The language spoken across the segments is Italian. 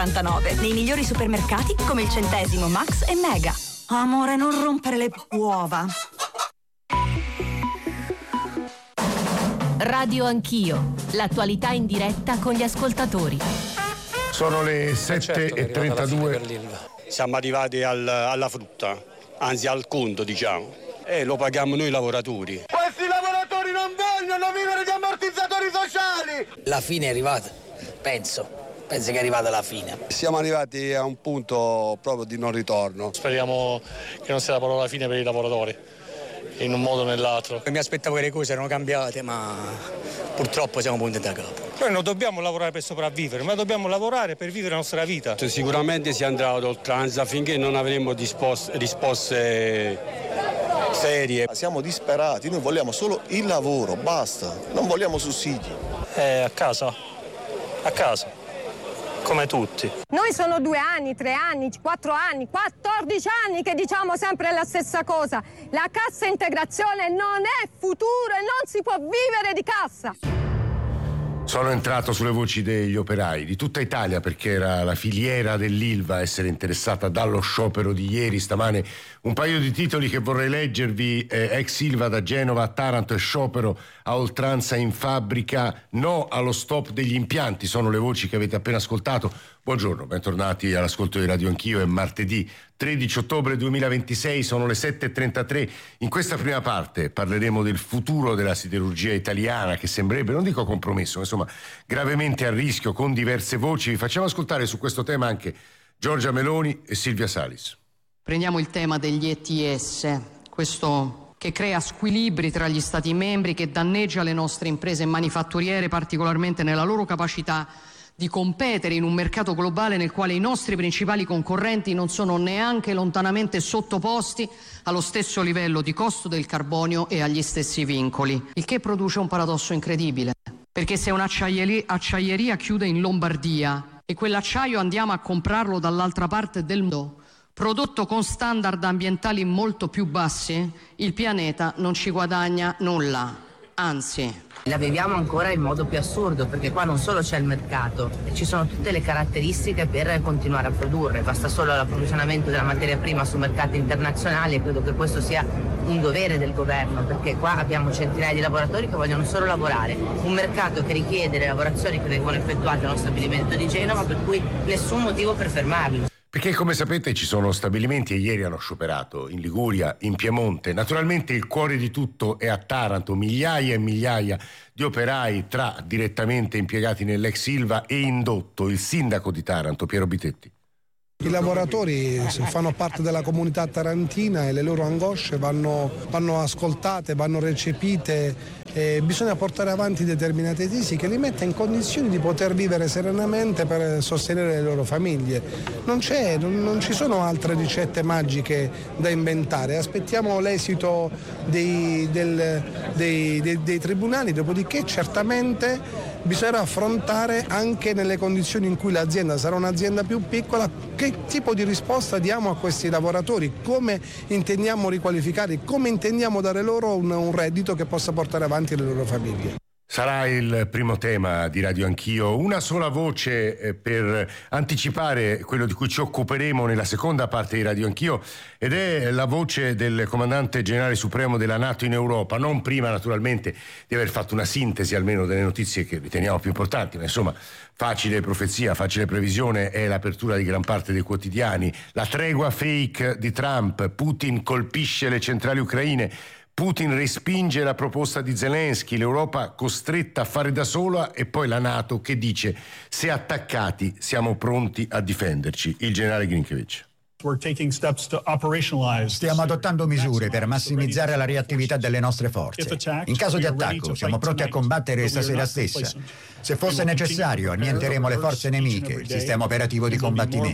nei migliori supermercati come il Centesimo, Max e Mega. Amore, non rompere le uova. Radio Anch'io, l'attualità in diretta con gli ascoltatori. Sono le 7:32. Siamo arrivati alla frutta, anzi al conto, diciamo. E lo paghiamo noi lavoratori. Questi lavoratori non vogliono vivere di ammortizzatori sociali! La fine è arrivata, penso che è arrivata la fine. Siamo arrivati a un punto proprio di non ritorno. Speriamo che non sia la parola fine per i lavoratori, in un modo o nell'altro. Mi aspettavo che le cose erano cambiate, ma purtroppo siamo punti da capo. Noi non dobbiamo lavorare per sopravvivere, ma dobbiamo lavorare per vivere la nostra vita. Sicuramente si andrà ad oltranza finché non avremo risposte serie. Siamo disperati, noi vogliamo solo il lavoro, basta, non vogliamo sussidi. A casa, come tutti. Noi sono 2 anni, 3 anni, 4 anni, 14 anni che diciamo sempre la stessa cosa. La cassa integrazione non è futuro e non si può vivere di cassa. Sono entrato sulle voci degli operai di tutta Italia perché era la filiera dell'Ilva a essere interessata dallo sciopero di ieri. Stamane un paio di titoli che vorrei leggervi. Ex Ilva da Genova a Taranto e sciopero a oltranza in fabbrica, no allo stop degli impianti. Sono le voci che avete appena ascoltato. Buongiorno, bentornati all'ascolto di Radio Anch'io. È martedì 13 ottobre 2026, sono le 7:33. In questa prima parte parleremo del futuro della siderurgia italiana che sembrerebbe, non dico compromesso, ma insomma gravemente a rischio, con diverse voci. Vi facciamo ascoltare su questo tema anche Giorgia Meloni e Silvia Salis. Prendiamo il tema degli ETS, questo che crea squilibri tra gli Stati membri, che danneggia le nostre imprese manifatturiere, particolarmente nella loro capacità di competere in un mercato globale nel quale i nostri principali concorrenti non sono neanche lontanamente sottoposti allo stesso livello di costo del carbonio e agli stessi vincoli, il che produce un paradosso incredibile, perché se un'acciaieria chiude in Lombardia e quell'acciaio andiamo a comprarlo dall'altra parte del mondo, prodotto con standard ambientali molto più bassi, il pianeta non ci guadagna nulla, anzi. La viviamo ancora in modo più assurdo, perché qua non solo c'è il mercato, ci sono tutte le caratteristiche per continuare a produrre, basta solo l'approvvigionamento della materia prima su mercati internazionali e credo che questo sia un dovere del governo, perché qua abbiamo centinaia di lavoratori che vogliono solo lavorare, un mercato che richiede le lavorazioni che vengono effettuate allo stabilimento di Genova, per cui nessun motivo per fermarlo. Perché come sapete ci sono stabilimenti, e ieri hanno scioperato in Liguria, in Piemonte. Naturalmente il cuore di tutto è a Taranto, migliaia e migliaia di operai tra direttamente impiegati nell'ex Ilva e indotto. Il sindaco di Taranto, Piero Bitetti. I lavoratori fanno parte della comunità tarantina e le loro angosce vanno ascoltate, vanno recepite. Bisogna portare avanti determinate tesi che li metta in condizioni di poter vivere serenamente per sostenere le loro famiglie. Non ci sono altre ricette magiche da inventare. Aspettiamo l'esito dei tribunali, dopodiché certamente bisognerà affrontare anche nelle condizioni in cui l'azienda sarà un'azienda più piccola che tipo di risposta diamo a questi lavoratori, come intendiamo riqualificare, come intendiamo dare loro un reddito che possa portare avanti le loro famiglie. Sarà il primo tema di Radio Anch'io, una sola voce per anticipare quello di cui ci occuperemo nella seconda parte di Radio Anch'io, ed è la voce del comandante generale supremo della NATO in Europa, non prima naturalmente di aver fatto una sintesi almeno delle notizie che riteniamo più importanti, ma insomma facile profezia, facile previsione è l'apertura di gran parte dei quotidiani, la tregua fake di Trump, Putin colpisce le centrali ucraine, Putin respinge la proposta di Zelensky, l'Europa costretta a fare da sola e poi la NATO che dice se attaccati siamo pronti a difenderci. Il generale Grinkevic. Stiamo adottando misure per massimizzare la reattività delle nostre forze. In caso di attacco siamo pronti a combattere stasera stessa. Se fosse necessario annienteremo le forze nemiche, il sistema operativo di combattimento.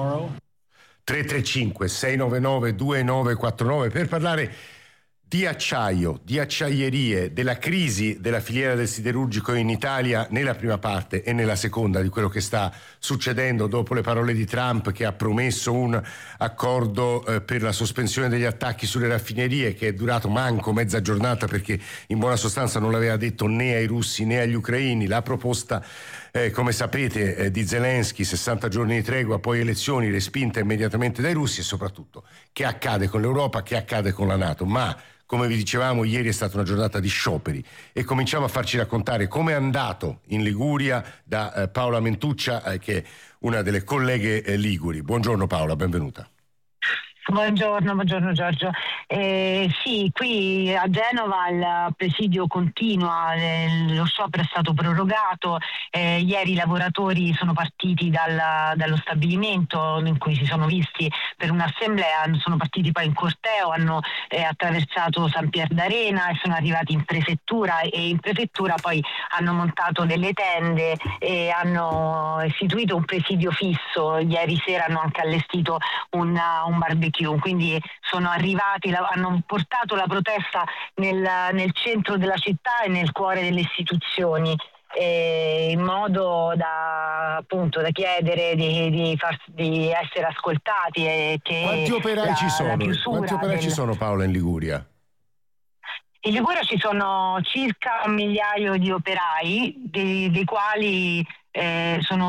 335 699 2949 per parlare di acciaio, di acciaierie, della crisi della filiera del siderurgico in Italia nella prima parte e nella seconda, di quello che sta succedendo dopo le parole di Trump che ha promesso un accordo per la sospensione degli attacchi sulle raffinerie che è durato manco mezza giornata perché in buona sostanza non l'aveva detto né ai russi né agli ucraini. La proposta come sapete, di Zelensky, 60 giorni di tregua, poi elezioni, respinta immediatamente dai russi, e soprattutto che accade con l'Europa, che accade con la NATO. Ma come vi dicevamo, ieri è stata una giornata di scioperi e cominciamo a farci raccontare come è andato in Liguria da Paola Mentuccia, che è una delle colleghe liguri. Buongiorno Paola, benvenuta. Buongiorno Giorgio. Sì, qui a Genova il presidio continua, lo sciopero è stato prorogato, ieri i lavoratori sono partiti dallo stabilimento in cui si sono visti per un'assemblea, sono partiti poi in corteo, hanno attraversato San Pier d'Arena e sono arrivati in prefettura, e in prefettura poi hanno montato delle tende e hanno istituito un presidio fisso. Ieri sera hanno anche allestito un barbecue. Quindi sono arrivati, hanno portato la protesta nel centro della città e nel cuore delle istituzioni, in modo da chiedere di essere ascoltati. E che quanti operai ci sono? Quanti operai ci sono, Paola, in Liguria? In Liguria ci sono circa 1 migliaio di operai, dei quali sono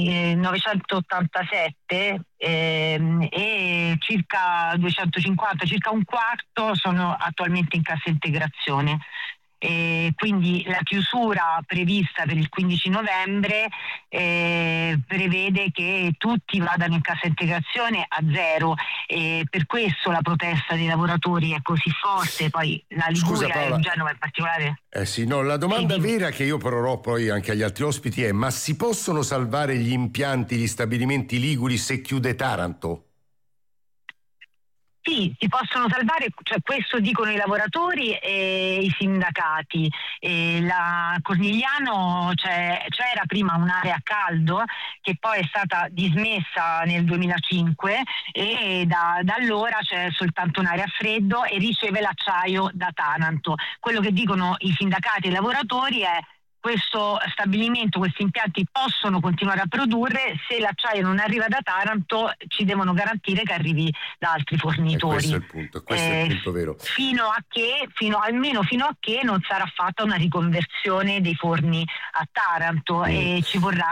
987 e circa 250, circa un quarto sono attualmente in cassa integrazione. Quindi la chiusura prevista per il 15 novembre prevede che tutti vadano in cassa integrazione a zero, e per questo la protesta dei lavoratori è così forte. Poi la Liguria e Genova in particolare. La domanda vera che io porrò poi anche agli altri ospiti è: ma si possono salvare gli impianti, gli stabilimenti liguri se chiude Taranto? Sì, si possono salvare, cioè questo dicono i lavoratori e i sindacati. La Cornigliano c'era prima un'area a caldo che poi è stata dismessa nel 2005 e da allora c'è soltanto un'area a freddo e riceve l'acciaio da Taranto. Quello che dicono i sindacati e i lavoratori è: questo stabilimento, questi impianti possono continuare a produrre, se l'acciaio non arriva da Taranto ci devono garantire che arrivi da altri fornitori. Questo è il punto vero. Almeno fino a che non sarà fatta una riconversione dei forni a Taranto, e ci vorrà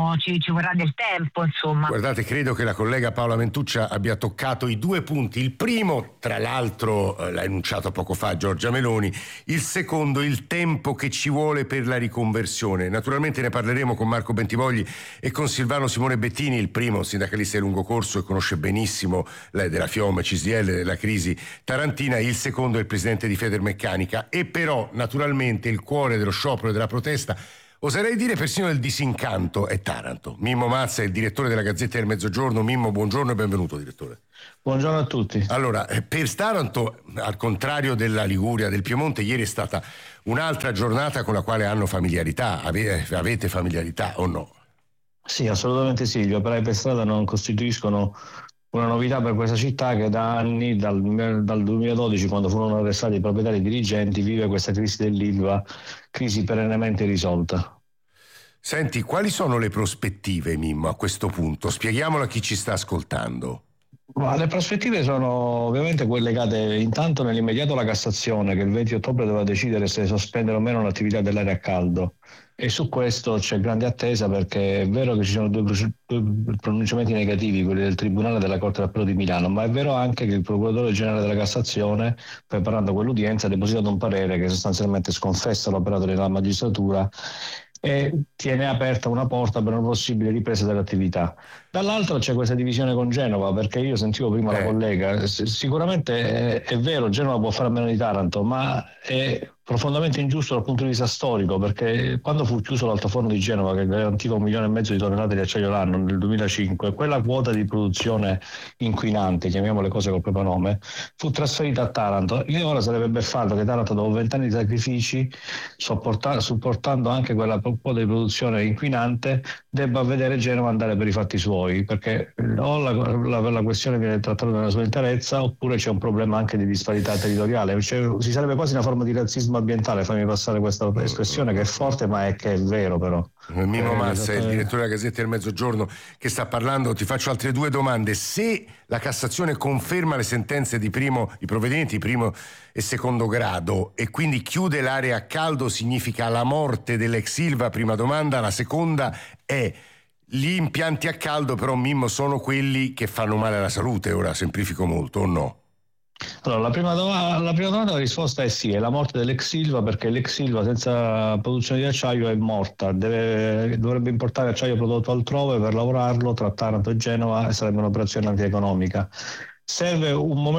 del tempo, insomma. Guardate, credo che la collega Paola Mentuccia abbia toccato i 2 punti. Il primo, tra l'altro, l'ha enunciato poco fa Giorgia Meloni. Il secondo, il tempo che ci vuole per la riconversione. Naturalmente ne parleremo con Marco Bentivogli e con Silvano Simone Bettini, il primo sindacalista di lungo corso e conosce benissimo della FIOM, CSDL, della crisi tarantina. Il secondo è il presidente di Federmeccanica, e però naturalmente il cuore dello sciopero e della protesta, oserei dire persino del disincanto, è Taranto. Mimmo Mazza è il direttore della Gazzetta del Mezzogiorno. Mimmo, buongiorno e benvenuto, direttore. Buongiorno a tutti. Allora, per Taranto, al contrario della Liguria, del Piemonte, ieri è stata un'altra giornata con la quale hanno familiarità. Avete familiarità o no? Sì, assolutamente sì. Gli operai per strada non costituiscono una novità per questa città che da anni, dal 2012, quando furono arrestati i proprietari e dirigenti, vive questa crisi dell'Ilva, crisi perennemente irrisolta. Senti, quali sono le prospettive, Mimmo, a questo punto? Spieghiamolo a chi ci sta ascoltando. Ma le prospettive sono ovviamente quelle legate intanto nell'immediato alla Cassazione, che il 20 ottobre doveva decidere se sospendere o meno l'attività dell'area a caldo, e su questo c'è grande attesa, perché è vero che ci sono due pronunciamenti negativi, quelli del Tribunale e della Corte d'Appello di Milano, ma è vero anche che il Procuratore Generale della Cassazione, preparando quell'udienza, ha depositato un parere che sostanzialmente sconfessa l'operato della magistratura e tiene aperta una porta per una possibile ripresa dell'attività. Dall'altro c'è questa divisione con Genova, perché io sentivo prima la collega, sicuramente è vero, Genova può fare a meno di Taranto, ma è profondamente ingiusto dal punto di vista storico, perché quando fu chiuso l'altoforno di Genova, che garantiva 1,5 milioni di tonnellate di acciaio l'anno nel 2005, quella quota di produzione inquinante, chiamiamo le cose col proprio nome, fu trasferita a Taranto. E ora sarebbe beffardo che Taranto, dopo 20 anni di sacrifici, supportando anche quella quota di produzione inquinante, debba vedere Genova andare per i fatti suoi. poi, perché o la questione viene trattata nella sua interezza oppure c'è un problema anche di disparità territoriale. Ci sarebbe quasi una forma di razzismo ambientale, fammi passare questa espressione che è forte ma è che è vero però. Mimmo Massa, il direttore della Gazzetta del Mezzogiorno che sta parlando. Ti faccio altre due domande. Se la Cassazione conferma le sentenze i provvedimenti di primo e secondo grado e quindi chiude l'area a caldo, significa la morte dell'ex Ilva? Prima domanda. La seconda è: gli impianti a caldo però, Mimmo, sono quelli che fanno male alla salute, ora semplifico molto, o no? Allora, la prima domanda, la risposta è sì, è la morte dell'ex Ilva, perché l'ex Ilva senza produzione di acciaio è morta, dovrebbe importare acciaio prodotto altrove per lavorarlo tra Taranto e Genova e sarebbe un'operazione antieconomica. Serve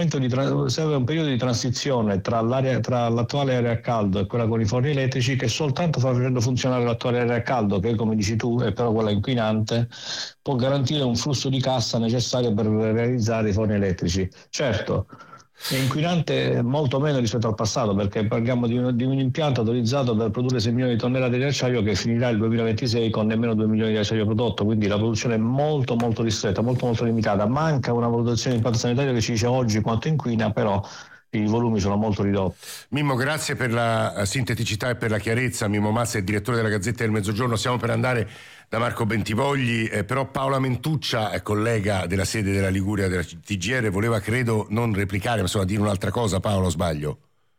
un periodo di transizione tra l'attuale area a caldo e quella con i forni elettrici, che soltanto facendo funzionare l'attuale area a caldo, che come dici tu è però quella inquinante, può garantire un flusso di cassa necessario per realizzare i forni elettrici. Certo, è inquinante molto meno rispetto al passato, perché parliamo di un impianto autorizzato per produrre 6 milioni di tonnellate di acciaio che finirà il 2026 con nemmeno 2 milioni di acciaio prodotto, quindi la produzione è molto molto ristretta, molto molto limitata. Manca una valutazione di impatto sanitario che ci dice oggi quanto inquina, però i volumi sono molto ridotti. Mimmo, grazie per la sinteticità e per la chiarezza. Mimmo Massa è direttore della Gazzetta del Mezzogiorno. Stiamo per andare da Marco Bentivogli, però Paola Mentuccia, collega della sede della Liguria della TGR, voleva, credo, non replicare, ma insomma dire un'altra cosa. Paola, o sbaglio?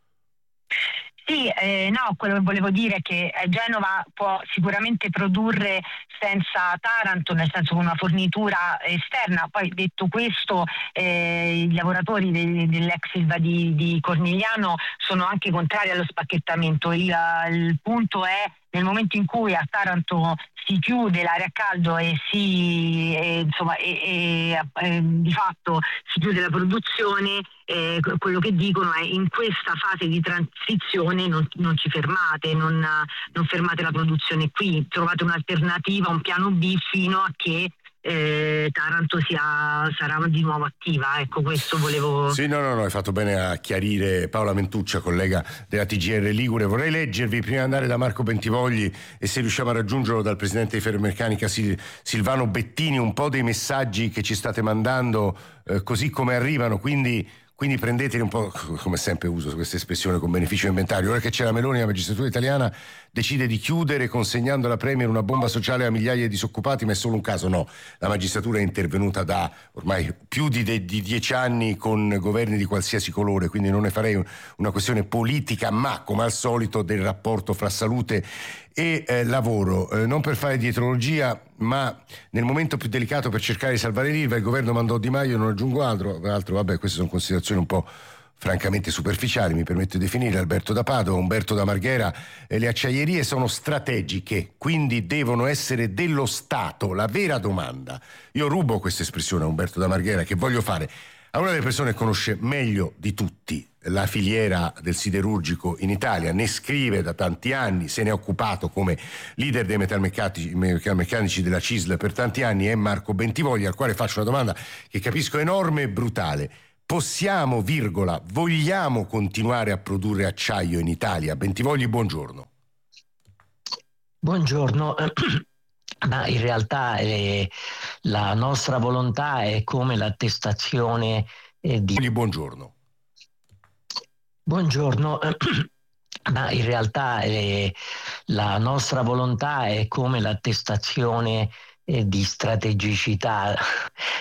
Sì, no, quello che volevo dire è che Genova può sicuramente produrre senza Taranto, nel senso con una fornitura esterna. Poi detto questo, i lavoratori dell'ex Ilva di Cornigliano sono anche contrari allo spacchettamento. Il punto è, nel momento in cui a Taranto si chiude l'area a caldo e di fatto si chiude la produzione, quello che dicono è: in questa fase di transizione non ci fermate, non fermate la produzione qui, trovate un'alternativa, un piano B fino a che Taranto sarà di nuovo attiva. Ecco, questo volevo... Sì, no, hai fatto bene a chiarire. Paola Mentuccia, collega della TGR Ligure. Vorrei leggervi, prima di andare da Marco Bentivogli, e se riusciamo a raggiungerlo, dal presidente di Finmeccanica Silvano Bettini, un po' dei messaggi che ci state mandando così come arrivano, quindi prendeteli un po', come sempre uso questa espressione, con beneficio inventario. Ora che c'è la Meloni, la magistratura italiana decide di chiudere consegnando alla Premier una bomba sociale a migliaia di disoccupati, ma è solo un caso? No, la magistratura è intervenuta da ormai più di 10 anni con governi di qualsiasi colore, quindi non ne farei una questione politica, ma come al solito del rapporto fra salute e lavoro. Non per fare dietrologia, ma nel momento più delicato per cercare di salvare l'Ilva, il governo mandò Di Maio, non aggiungo altro. Vabbè, queste sono considerazioni un po' francamente superficiali, mi permetto di definire. Alberto da Padova, Umberto da Marghera. Le acciaierie sono strategiche, quindi devono essere dello Stato. La vera domanda, io rubo questa espressione a Umberto da Marghera, che voglio fare a una delle persone che conosce meglio di tutti la filiera del siderurgico in Italia, ne scrive da tanti anni, se ne è occupato come leader dei metalmeccanici della CISL per tanti anni, è Marco Bentivogli, al quale faccio una domanda che capisco enorme e brutale. Possiamo, vogliamo continuare a produrre acciaio in Italia? Bentivogli, buongiorno. Buongiorno. Ma in realtà la nostra volontà è come l'attestazione di... Buongiorno. Buongiorno. Ma in realtà la nostra volontà è come l'attestazione di strategicità